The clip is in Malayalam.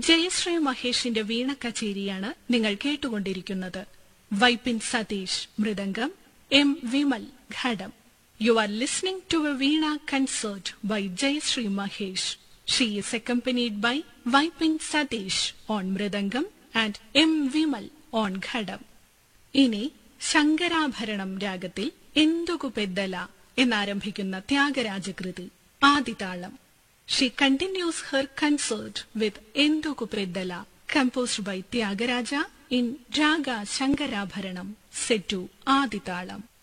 ജയശ്രീ മഹേഷിന്റെ വീണ കച്ചേരിയാണ് നിങ്ങൾ കേട്ടുകൊണ്ടിരിക്കുന്നത്. Vypin Satheesh mridangam, M Vimal ghatam. You are listening to A Veena concert by Jayashree Mahesh. She is accompanied by Vypin Satheesh on mridangam and M Vimal on ഘടം. ഇനി ശങ്കരാഭരണം രാഗത്തിൽ Enduku Peddala എന്നാരംഭിക്കുന്ന ത്യാഗരാജകൃതി ആദിതാളം. She continues her concert with Enduku Peddala, composed by Tyagaraja in Raga Shankarabharanam, set to Adithalam.